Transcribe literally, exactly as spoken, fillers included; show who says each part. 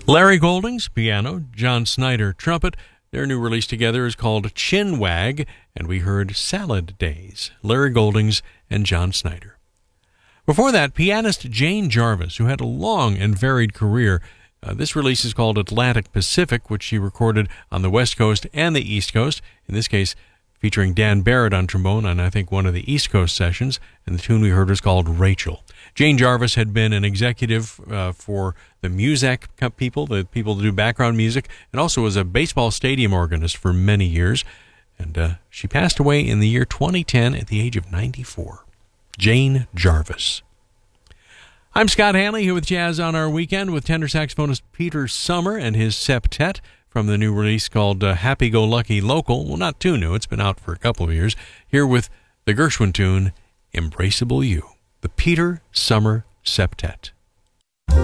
Speaker 1: Larry Goldings, piano, John Snyder, trumpet. Their new release together is called Chin Wag, and we heard Salad Days, Larry Goldings and John Snyder. Before that, pianist Jane Jarvis, who had a long and varied career. Uh, this release is called Atlantic Pacific, which she recorded on the West Coast and the East Coast, in this case featuring Dan Barrett on trombone on, I think, one of the East Coast sessions, and the tune we heard was called Rachel. Jane Jarvis had been an executive uh, for the Muzak people, the people that do background music, and also was a baseball stadium organist for many years, and uh, she passed away in the year twenty ten at the age of ninety-four. Jane Jarvis. I'm Scott Hanley here with Jazz on Our Weekend with tenor saxophonist Peter Summer and his septet from the new release called uh, Happy Go Lucky Local. Well, not too new. It's been out for a couple of years. Here with the Gershwin tune, Embraceable You. The Peter Summer Septet.